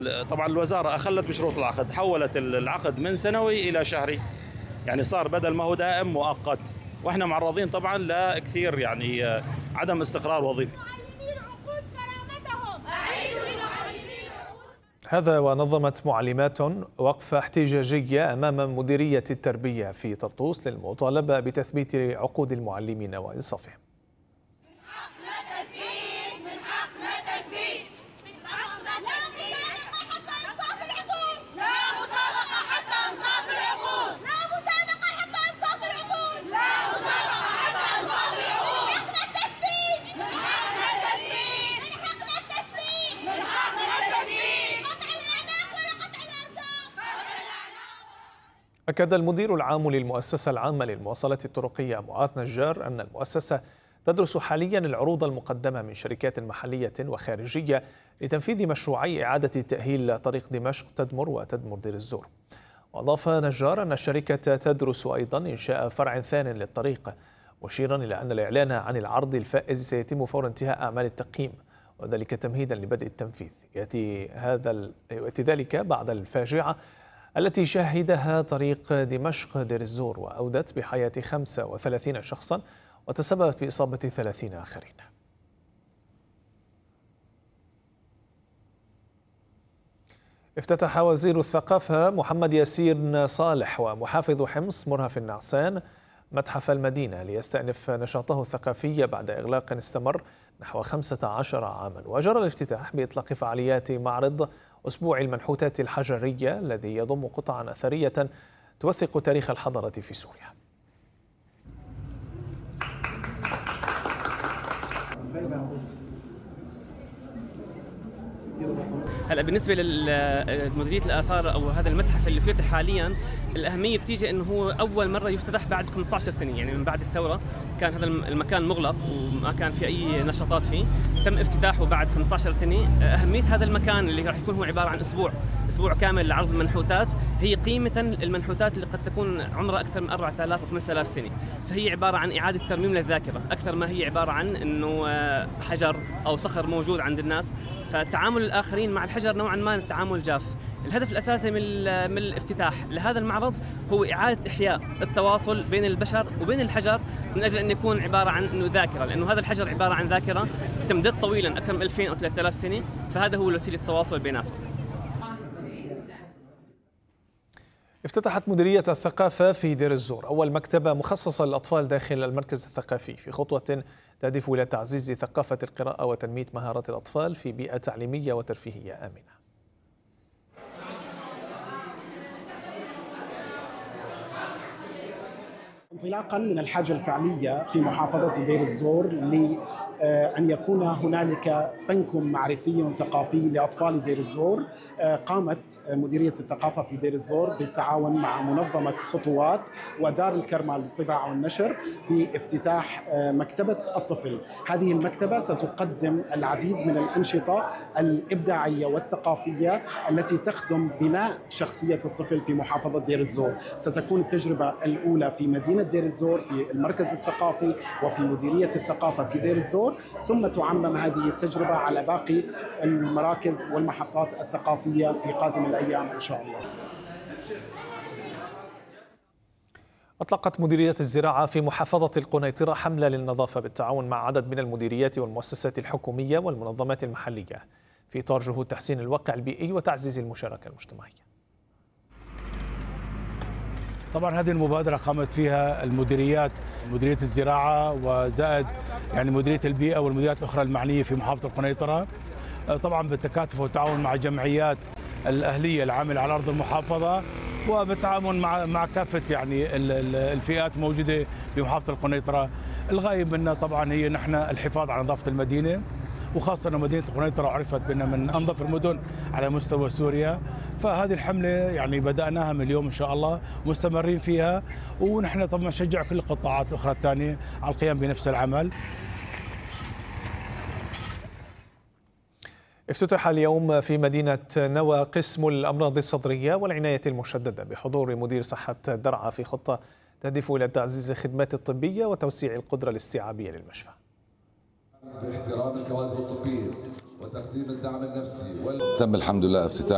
طبعا الوزارة أخلت بشروط العقد، حولت العقد من سنوي إلى شهري، يعني صار بدل ما هو دائم مؤقت، واحنا معرضين طبعا لكثير يعني عدم استقرار وظيفي. هذا ونظمت معلمات وقفة احتجاجية أمام مديرية التربية في طرطوس للمطالبة بتثبيت عقود المعلمين وإنصافهم. أكد المدير العام للمؤسسة العامة للمواصلات الطرقية معاذ نجار أن المؤسسة تدرس حاليا العروض المقدمة من شركات محلية وخارجية لتنفيذ مشروعي إعادة تأهيل طريق دمشق تدمر وتدمر دير الزور. وأضاف نجار أن الشركة تدرس أيضا إنشاء فرع ثان للطريق، مشيرا إلى أن الإعلان عن العرض الفائز سيتم فور انتهاء أعمال التقييم، وذلك تمهيدا لبدء التنفيذ. يأتي ذلك بعد الفاجعة التي شهدها طريق دمشق دير الزور وأودت بحياة 35 شخصا وتسببت بإصابة 30 آخرين. افتتح وزير الثقافة محمد ياسين صالح ومحافظ حمص مرهف النعسان متحف المدينة ليستأنف نشاطه الثقافي بعد إغلاق استمر نحو 15 عاما. وجرى الافتتاح بإطلاق فعاليات معرض أسبوع المنحوتات الحجرية الذي يضم قطعا أثرية توثق تاريخ الحضارة في سوريا. هلا بالنسبه لمديريه الاثار او هذا المتحف اللي افتتح حاليا، الاهميه بتيجي انه هو اول مره يفتتح بعد 15 سنه، يعني من بعد الثوره كان هذا المكان مغلق وما كان في اي نشاطات فيه، تم افتتاحه بعد 15 سنه. اهميه هذا المكان اللي راح يكون هو عباره عن اسبوع كامل لعرض المنحوتات، هي قيمه المنحوتات اللي قد تكون عمرها اكثر من 4000 و 5000 سنه، فهي عباره عن اعاده ترميم للذاكره اكثر ما هي عباره عن انه حجر او صخر موجود عند الناس، فتعامل الآخرين مع الحجر نوعا ما التعامل جاف. الهدف الأساسي من الافتتاح لهذا المعرض هو إعادة إحياء التواصل بين البشر وبين الحجر، من أجل أن يكون عبارة عن أنه ذاكرة، لأنه هذا الحجر عبارة عن ذاكرة تمتد طويلا أكثر من 2000 أو 3000 سنة، فهذا هو وسيلة التواصل بيناتهم. افتتحت مديرية الثقافة في دير الزور أول مكتبة مخصصة للأطفال داخل المركز الثقافي، في خطوة تهدف إلى تعزيز ثقافة القراءة وتنمية مهارات الأطفال في بيئة تعليمية وترفيهية آمنة. انطلاقا من الحاجة الفعلية في محافظة دير الزور لأن يكون هنالك بنك معرفي ثقافي لأطفال دير الزور، قامت مديرية الثقافة في دير الزور بالتعاون مع منظمة خطوات ودار الكرمة للطباعة والنشر بافتتاح مكتبة الطفل. هذه المكتبة ستقدم العديد من الأنشطة الإبداعية والثقافية التي تخدم بناء شخصية الطفل في محافظة دير الزور. ستكون التجربة الأولى في مدينة دير الزور في المركز الثقافي وفي مديرية الثقافة في دير الزور، ثم تعمم هذه التجربة على باقي المراكز والمحطات الثقافية في قادم الأيام إن شاء الله. أطلقت مديرية الزراعة في محافظة القنيطرة حملة للنظافة بالتعاون مع عدد من المديريات والمؤسسات الحكومية والمنظمات المحلية في إطار جهود تحسين الواقع البيئي وتعزيز المشاركة المجتمعية. طبعا هذه المبادرة قامت فيها مديرية الزراعة وزائد يعني مديرية البيئة والمديريات الأخرى المعنية في محافظة القنيطرة، طبعا بالتكاتف والتعاون مع جمعيات الأهلية العاملة على أرض المحافظة وبالتعاون مع كافة يعني الفئات موجودة بمحافظة القنيطرة. الغاية منا طبعا هي نحن الحفاظ على نظافة المدينة، وخاصة أن مدينة القنيطرة عرفت بأنها من أنظف المدن على مستوى سوريا، فهذه الحملة يعني بدأناها من اليوم إن شاء الله مستمرين فيها، ونحن طبعا نشجع كل القطاعات الأخرى الثانية على القيام بنفس العمل. افتتح اليوم في مدينة نوى قسم الأمراض الصدرية والعناية المشددة بحضور مدير صحة درعا في خطة تهدف إلى تعزيز الخدمات الطبية وتوسيع القدرة الاستيعابية للمشفى. باحترام الكوادر الطبية وتقديم الدعم النفسي تم الحمد لله افتتاح